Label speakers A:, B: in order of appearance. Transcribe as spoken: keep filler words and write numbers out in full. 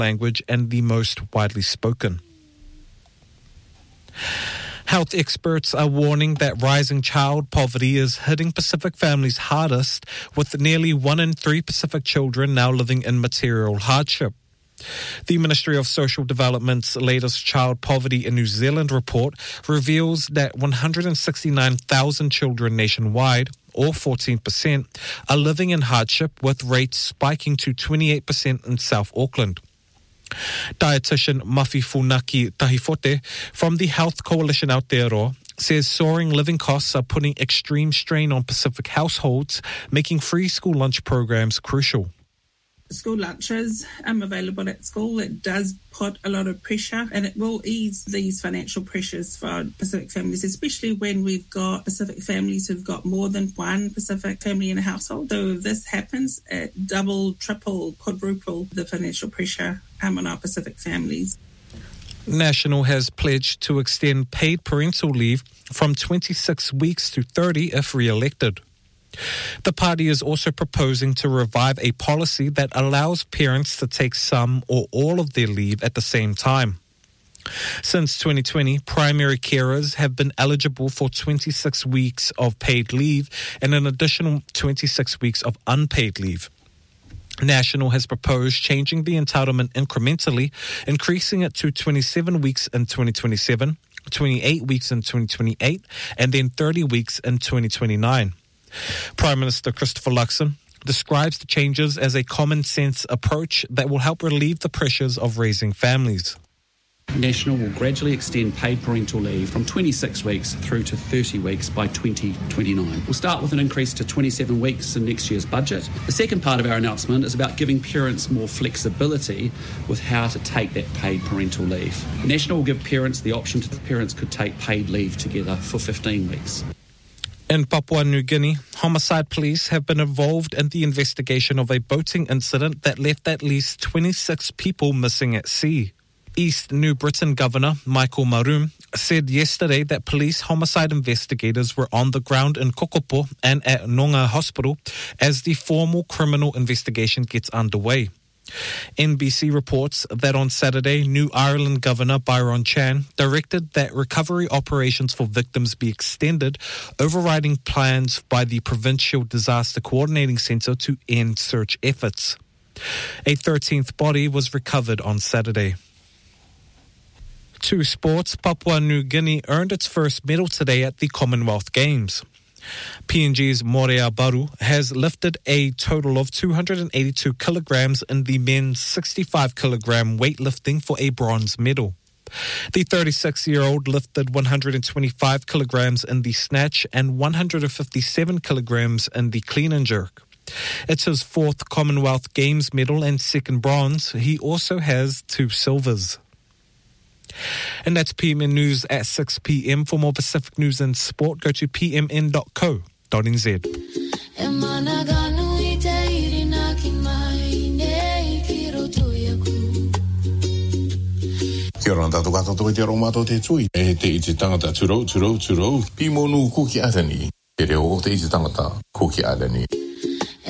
A: language and the most widely spoken. Health experts are warning that rising child poverty is hitting Pacific families hardest, with nearly one in three Pacific children now living in material hardship. The Ministry of Social Development's latest Child Poverty in New Zealand report reveals that one hundred sixty-nine thousand children nationwide, or fourteen percent, are living in hardship, with rates spiking to twenty-eight percent in South Auckland. Dietitian Mafi Funaki Tahifote from the Health Coalition Aotearoa says soaring living costs are putting extreme strain on Pacific households, making free school lunch programs crucial.
B: School lunches um, available at school, it does put a lot of pressure, and it will ease these financial pressures for Pacific families, especially when we've got Pacific families who've got more than one Pacific family in a household. So if this happens, it double, triple, quadruple the financial pressure um, on our Pacific families.
A: National has pledged to extend paid parental leave from twenty-six weeks to thirty if re-elected. The party is also proposing to revive a policy that allows parents to take some or all of their leave at the same time. Since twenty twenty, primary carers have been eligible for twenty-six weeks of paid leave and an additional twenty-six weeks of unpaid leave. National has proposed changing the entitlement incrementally, increasing it to twenty-seven weeks in twenty twenty-seven, twenty-eight weeks in twenty twenty-eight, and then thirty weeks in twenty twenty-nine. Prime Minister Christopher Luxon describes the changes as a common-sense approach that will help relieve the pressures of raising families.
C: National will gradually extend paid parental leave from twenty-six weeks through to thirty weeks by twenty twenty-nine. We'll start with an increase to twenty-seven weeks in next year's budget. The second part of our announcement is about giving parents more flexibility with how to take that paid parental leave. National will give parents the option to parents could take paid leave together for fifteen weeks.
A: In Papua New Guinea, homicide police have been involved in the investigation of a boating incident that left at least twenty-six people missing at sea. East New Britain Governor Michael Maroon said yesterday that police homicide investigators were on the ground in Kokopo and at Nonga Hospital as the formal criminal investigation gets underway. N B C reports that on Saturday, New Ireland Governor Byron Chan directed that recovery operations for victims be extended, overriding plans by the Provincial Disaster Coordinating Centre to end search efforts. A thirteenth body was recovered on Saturday. To sports, Papua New Guinea earned its first medal today at the Commonwealth Games. P N G's Morea Baru has lifted a total of two hundred eighty-two kilograms in the men's sixty-five kilogram weightlifting for a bronze medal. The thirty-six-year-old lifted one hundred twenty-five kilograms in the snatch and one hundred fifty-seven kilograms in the clean and jerk. It's his fourth Commonwealth Games medal and second bronze. He also has two silvers. And that's P M N News at six p.m. For more Pacific news and sport, go to p m n dot co dot n z.
D: Kia ora tātou katoa te aromato te tui. E te iti tangata turou, turou, turou. Pimonu kuki atani. Te reo te iti tangata kuki atani.